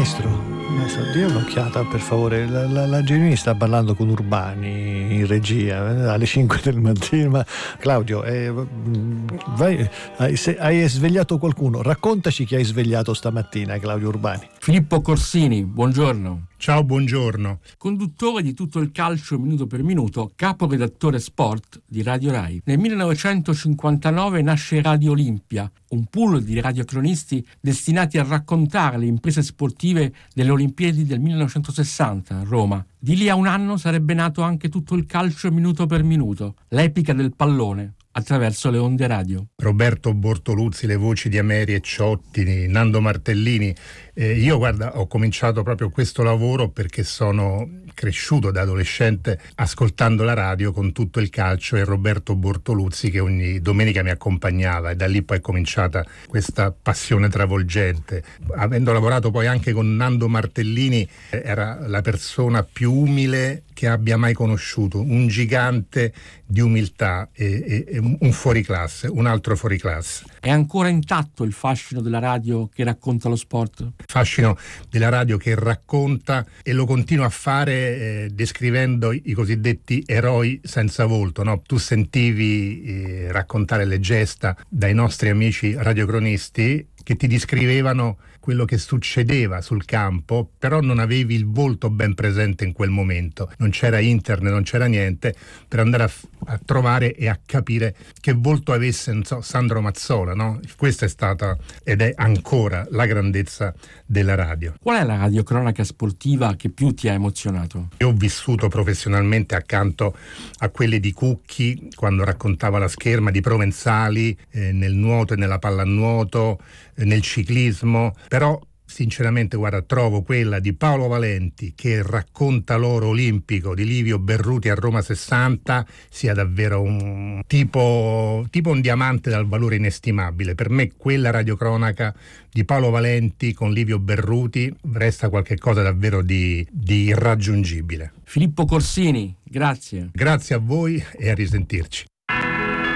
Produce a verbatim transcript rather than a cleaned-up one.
Maestro, maestro, dia un'occhiata per favore. La, la, la Genuini sta parlando con Urbani in regia eh, alle cinque del mattino. Ma Claudio, eh, vai, hai, se, hai svegliato qualcuno? Raccontaci chi hai svegliato stamattina, Claudio Urbani. Filippo Corsini, buongiorno. Ciao, buongiorno. Conduttore di Tutto il calcio minuto per minuto, caporedattore sport di Radio Rai. Nel millenovecentocinquantanove nasce Radio Olimpia, un pool di radiocronisti destinati a raccontare le imprese sportive delle Olimpiadi del millenovecentosessanta a Roma. Di lì a un anno sarebbe nato anche Tutto il calcio minuto per minuto, l'epica del pallone, attraverso le onde radio. Roberto Bortoluzzi, le voci di Ameri e Ciotti, Nando Martellini. Eh, io guarda, ho cominciato proprio questo lavoro perché sono cresciuto da adolescente ascoltando la radio con Tutto il calcio e Roberto Bortoluzzi che ogni domenica mi accompagnava, e da lì poi è cominciata questa passione travolgente. Avendo lavorato poi anche con Nando Martellini, eh, era la persona più umile che abbia mai conosciuto, un gigante di umiltà e, e, e un fuoriclasse, un altro fuoriclasse. È ancora intatto il fascino della radio che racconta lo sport? Fascino della radio che racconta, e lo continua a fare eh, descrivendo i cosiddetti eroi senza volto, no? Tu sentivi eh, raccontare le gesta dai nostri amici radiocronisti che ti descrivevano quello che succedeva sul campo, però non avevi il volto ben presente in quel momento. Non c'era internet, non c'era niente per andare a, a trovare e a capire che volto avesse, non so, Sandro Mazzola, no? Questa è stata ed è ancora la grandezza della radio. Qual è la radiocronaca sportiva che più ti ha emozionato? Io ho vissuto professionalmente accanto a quelle di Cucchi quando raccontava la scherma, di Provenzali eh, nel nuoto e nella pallanuoto, eh, nel ciclismo, però sinceramente guarda, trovo quella di Paolo Valenti che racconta l'oro olimpico di Livio Berruti a Roma sessanta sia davvero un tipo, tipo un diamante dal valore inestimabile. Per me quella radiocronaca di Paolo Valenti con Livio Berruti resta qualcosa davvero di, di irraggiungibile. Filippo Corsini, grazie. Grazie a voi e a risentirci.